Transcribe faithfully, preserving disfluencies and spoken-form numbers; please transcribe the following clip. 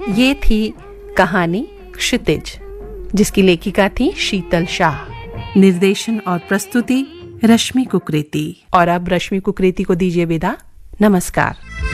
ये थी कहानी क्षितिज, जिसकी लेखिका थी शीतल शाह। निर्देशन और प्रस्तुति रश्मि कुकरेती। और अब रश्मि कुकरेती को दीजिए विदा। नमस्कार।